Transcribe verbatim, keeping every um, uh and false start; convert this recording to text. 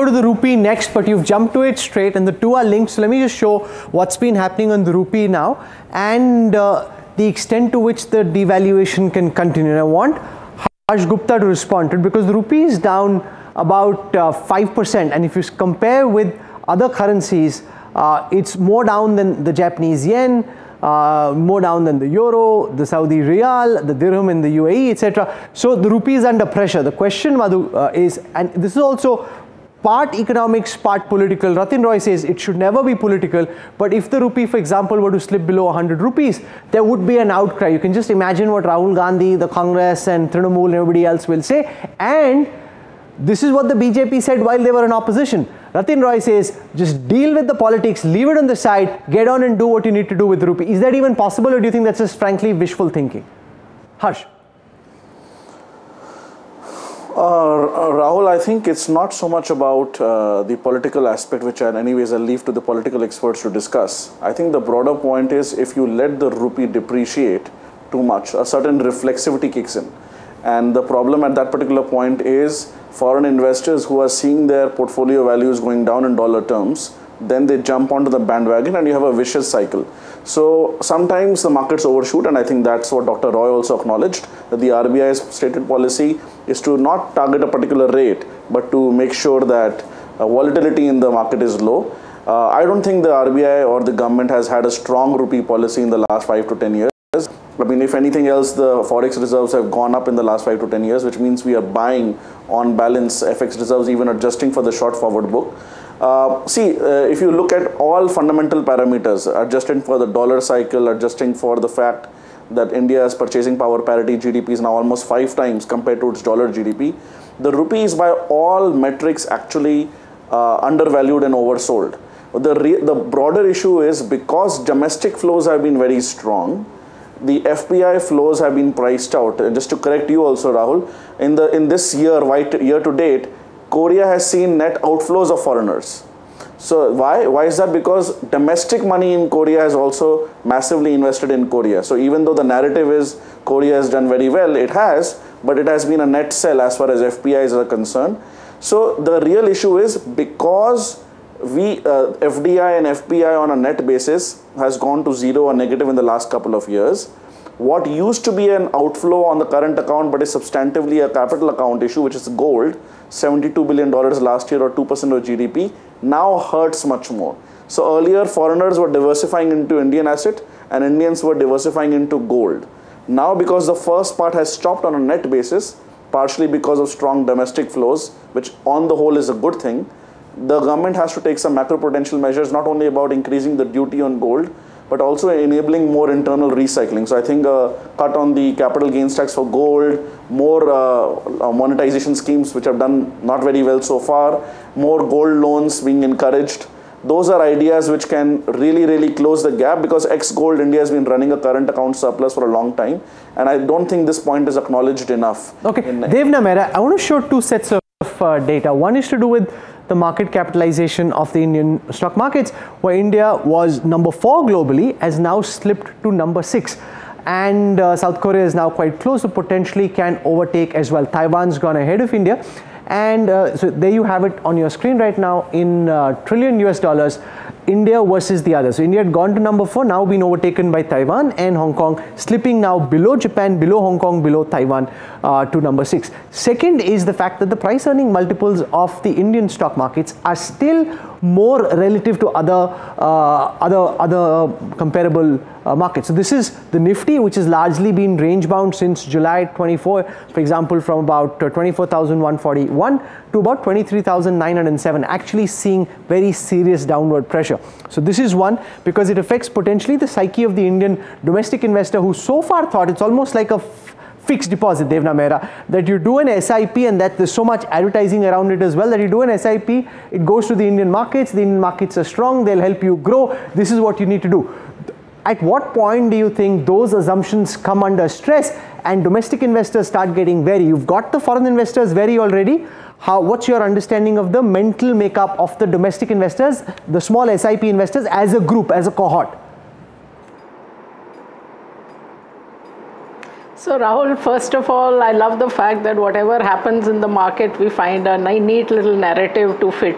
to the rupee next, but you've jumped to it straight, and the two are linked. So let me just show what's been happening on the rupee now, and uh, the extent to which the devaluation can continue. And I want Harsh Gupta to respond to it, because the rupee is down about uh, five percent, and if you compare with other currencies, uh, it's more down than the Japanese yen, Uh, more down than the euro, the Saudi riyal, the dirham in the U A E, et cetera. So the rupee is under pressure. The question, Madhu, uh, is, and this is also part economics, part political. Ratin Roy says it should never be political, but if the rupee, for example, were to slip below one hundred rupees, there would be an outcry. You can just imagine what Rahul Gandhi, the Congress, and Trinamool and everybody else will say. And this is what the B J P said while they were in opposition. Ratin Roy says, just deal with the politics, leave it on the side, get on and do what you need to do with the rupee. Is that even possible, or do you think that's just frankly wishful thinking? Harsh. Uh, Rahul, I think it's not so much about uh, the political aspect, which I anyways I'll leave to the political experts to discuss. I think the broader point is, if you let the rupee depreciate too much, a certain reflexivity kicks in. And the problem at that particular point is foreign investors who are seeing their portfolio values going down in dollar terms, then they jump onto the bandwagon and you have a vicious cycle. So sometimes the markets overshoot, and I think that's what Doctor Roy also acknowledged, that the R B I's stated policy is to not target a particular rate, but to make sure that uh, volatility in the market is low. Uh, I don't think the R B I or the government has had a strong rupee policy in the last five to ten years. I mean, if anything else, the forex reserves have gone up in the last five to ten years, which means we are buying on balance F X reserves, even adjusting for the short forward book. Uh, see, uh, if you look at all fundamental parameters, adjusting for the dollar cycle, adjusting for the fact that India's purchasing power parity G D P is now almost five times compared to its dollar G D P, the rupee is by all metrics actually uh, undervalued and oversold. The, re the broader issue is, because domestic flows have been very strong, the F P I flows have been priced out. And just to correct you also, Rahul, in the in this year, right, year to date, Korea has seen net outflows of foreigners. So why? Why is that? Because domestic money in Korea has also massively invested in Korea. So even though the narrative is Korea has done very well, it has, but it has been a net sell as far as F P Is are concerned. So the real issue is, because we uh, F D I and F P I on a net basis has gone to zero or negative in the last couple of years. What used to be an outflow on the current account but is substantively a capital account issue, which is gold, seventy-two billion dollars last year or two percent of G D P, now hurts much more. So earlier foreigners were diversifying into Indian asset and Indians were diversifying into gold. Now, because the first part has stopped on a net basis, partially because of strong domestic flows, which on the whole is a good thing, the government has to take some macro-prudential measures, not only about increasing the duty on gold, but also enabling more internal recycling. So I think a cut on the capital gains tax for gold, more uh, monetization schemes which have done not very well so far, more gold loans being encouraged. Those are ideas which can really, really close the gap, because ex-gold India has been running a current account surplus for a long time. And I don't think this point is acknowledged enough. Okay, Devna Mehra, I want to show two sets of uh, data. One is to do with the market capitalization of the Indian stock markets, where India was number four globally, has now slipped to number six. And uh, South Korea is now quite close, so potentially can overtake as well. Taiwan's gone ahead of India. And uh, so there you have it on your screen right now in uh, trillion U S dollars, India versus the others. So India had gone to number four, now been overtaken by Taiwan and Hong Kong, slipping now below Japan, below Hong Kong, below Taiwan uh, to number six. Second is the fact that the price earning multiples of the Indian stock markets are still more relative to other uh, other other comparable uh, markets. So this is the Nifty, which has largely been range bound since July twenty-four, for example, from about uh, twenty-four thousand one hundred forty-one to about twenty-three thousand nine hundred seven, actually seeing very serious downward pressure. So this is one, because it affects potentially the psyche of the Indian domestic investor, who so far thought it's almost like a fixed deposit, Devna Mehra, that you do an S I P and that there's so much advertising around it as well, that you do an S I P, it goes to the Indian markets, the Indian markets are strong, they'll help you grow, this is what you need to do. At what point do you think those assumptions come under stress and domestic investors start getting wary? You've got the foreign investors wary already. How, what's your understanding of the mental makeup of the domestic investors, the small S I P investors as a group, as a cohort? So Rahul, first of all, I love the fact that whatever happens in the market, we find a neat little narrative to fit